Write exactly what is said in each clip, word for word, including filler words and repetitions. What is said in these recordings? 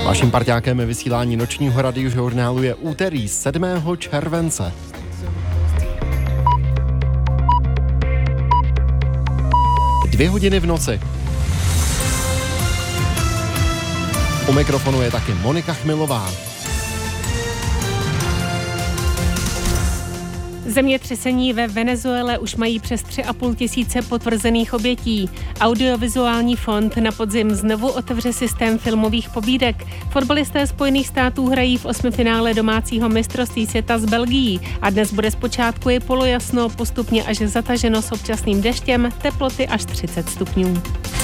Vaším parťákem vysílání nočního radiožurnálu je úterý sedmého července. Dvě hodiny v noci. U mikrofonu je taky Monika Chmilová. Zemětřesení ve Venezuele už mají přes tři a půl tisíce potvrzených obětí. Audiovizuální fond na podzim znovu otevře systém filmových pobídek. Fotbalisté Spojených států hrají v osmifinále domácího mistrovství světa s Belgií a dnes bude zpočátku i polojasno, postupně až zataženo s občasným deštěm, teploty až třicet stupňů.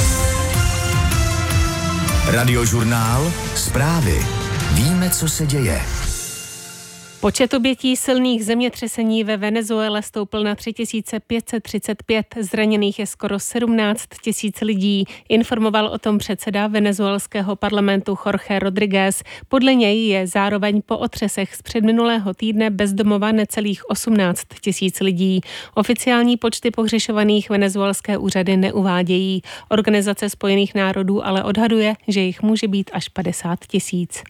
Radiožurnál, zprávy. Víme, co se děje. Počet obětí silných zemětřesení ve Venezuele stoupl na tři tisíce pět set třicet pět, zraněných je skoro sedmnáct tisíc lidí, informoval o tom předseda venezuelského parlamentu Jorge Rodríguez. Podle něj je zároveň po otřesech z předminulého týdne bezdomova necelých osmnáct tisíc lidí. Oficiální počty pohřešovaných venezuelské úřady neuvádějí. Organizace Spojených národů ale odhaduje, že jich může být až padesát tisíc.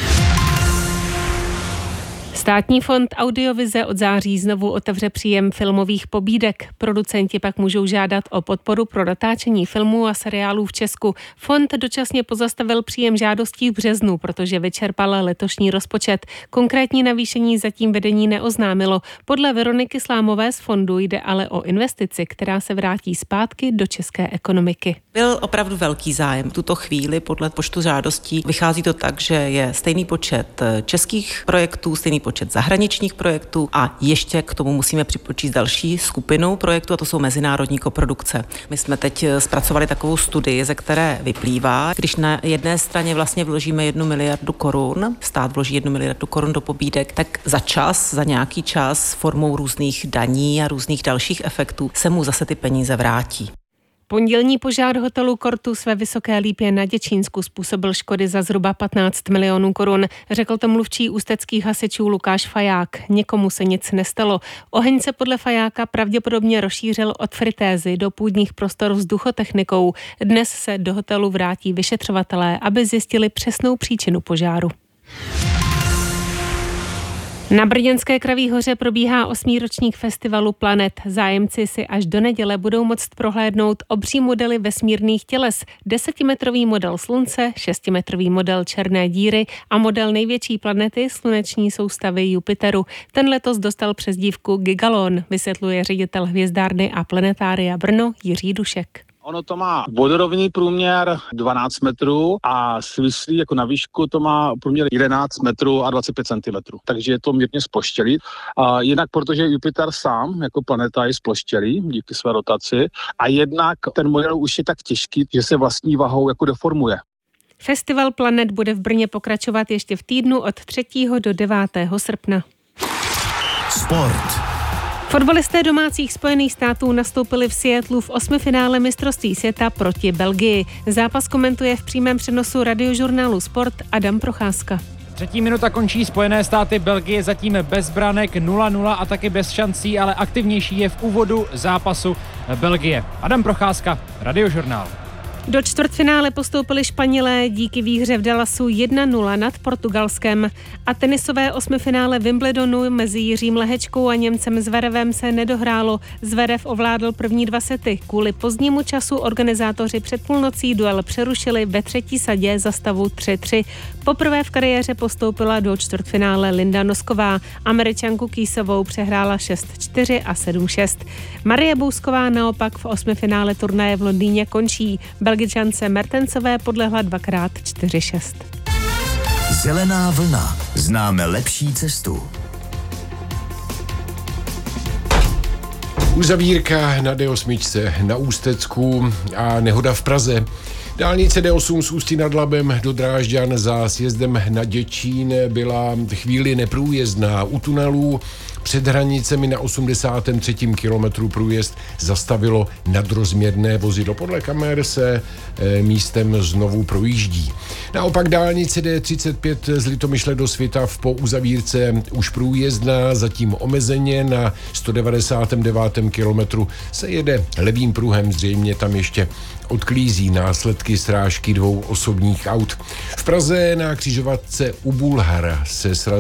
Státní fond Audiovize od září znovu otevře příjem filmových pobídek. Producenti pak můžou žádat o podporu pro natáčení filmů a seriálů v Česku. Fond dočasně pozastavil příjem žádostí v březnu, protože vyčerpal letošní rozpočet. Konkrétní navýšení zatím vedení neoznámilo. Podle Veroniky Slámové z fondu jde ale o investici, která se vrátí zpátky do české ekonomiky. Byl opravdu velký zájem. V tuto chvíli podle počtu žádostí vychází to tak, že je stejný počet českých projektů, stejný počet zahraničních projektů a ještě k tomu musíme připočíst další skupinu projektů, a to jsou mezinárodní koprodukce. My jsme teď zpracovali takovou studii, ze které vyplývá, když na jedné straně vlastně vložíme jednu miliardu korun, stát vloží jednu miliardu korun do pobídek, tak za čas, za nějaký čas formou různých daní a různých dalších efektů se mu zase ty peníze vrátí. Pondělní požár hotelu Cortus ve Vysoké Lípě na Děčínsku způsobil škody za zhruba patnáct milionů korun, řekl to mluvčí ústeckých hasičů Lukáš Faják. Někomu se nic nestalo. Oheň se podle Fajáka pravděpodobně rozšířil od fritézy do půdních prostor vzduchotechnikou. Dnes se do hotelu vrátí vyšetřovatelé, aby zjistili přesnou příčinu požáru. Na brněnské Kraví hoře probíhá osmý ročník festivalu Planet. Zájemci si až do neděle budou moct prohlédnout obří modely vesmírných těles, desetimetrový model Slunce, šestimetrový model černé díry a model největší planety sluneční soustavy Jupiteru. Ten letos dostal přezdívku Gigalon, vysvětluje ředitel hvězdárny a planetária Brno Jiří Dušek. Ono to má vodorovný průměr dvanáct metrů a svislý jako na výšku to má průměr jedenáct metrů a dvacet pět centimetrů. Takže je to mírně sploštělý. A jinak, protože Jupiter sám jako planeta je sploštělý díky své rotaci a jednak ten model už je tak těžký, že se vlastní vahou jako deformuje. Festival Planet bude v Brně pokračovat ještě v týdnu od třetího do devátého srpna. Sport. Fotbalisté domácích Spojených států nastoupili v Seattlu v osmifinále mistrovství světa proti Belgii. Zápas komentuje v přímém přenosu radiožurnálu Sport Adam Procházka. Třetí minuta končí, Spojené státy Belgie zatím bez branek nula nula a taky bez šancí, ale aktivnější je v úvodu zápasu Belgie. Adam Procházka, radiožurnál. Do čtvrtfinále postoupili Španělé díky výhře v Dallasu jedna nula nad Portugalskem a tenisové osmifinále Wimbledonu mezi Jiřím Lehečkou a Němcem Zverevem se nedohrálo. Zverev ovládl první dva sety. Kvůli pozdnímu času organizátoři před půlnocí duel přerušili ve třetí sadě za stavu tři tři. Poprvé v kariéře postoupila do čtvrtfinále Linda Nosková. Američanku Kýsovou přehrála šest čtyři a sedm šest. Marie Bousková naopak v osmifinále turnaje v Londýně končí. Belgičance Mertensové podlehla dvakrát čtyři šest. Zelená vlna. Známe lepší cestu. Uzavírka na D osm na Ústecku a nehoda v Praze. Dálnice D osm z Ústí nad Labem do Drážďan za sjezdem na Děčín byla chvíli neprůjezdná. U tunelů před hranicemi na osmdesátém třetím kilometru průjezd zastavilo nadrozměrné vozidlo. Podle kamer se e, místem znovu projíždí. Naopak dálnice D třicet pět z Litomyšle do Svitav po uzavírce už průjezdná, zatím omezeně na sto devadesátém devátém kilometru se jede levým pruhem, zřejmě tam ještě odklízí následky srážky dvou osobních aut. V Praze na křižovatce u Bulhara se srazí